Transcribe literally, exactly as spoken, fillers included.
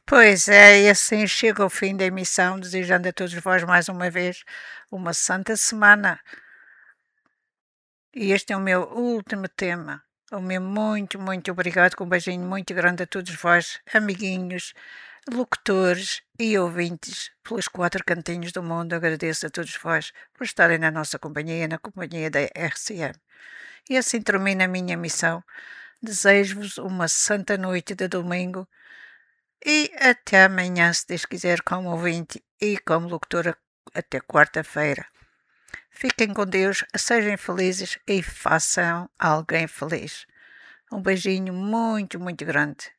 Pois é, e assim chega ao fim da emissão, desejando a todos vós mais uma vez uma santa semana. E este é o meu último tema. O meu muito, muito obrigado, com um beijinho muito grande a todos vós, amiguinhos, locutores e ouvintes pelos quatro cantinhos do mundo. Agradeço a todos vós por estarem na nossa companhia, na companhia da R C M. E assim termina a minha missão. Desejo-vos uma santa noite de domingo e até amanhã, se Deus quiser, como ouvinte e como locutora, até quarta-feira. Fiquem com Deus, sejam felizes e façam alguém feliz. Um beijinho muito, muito grande.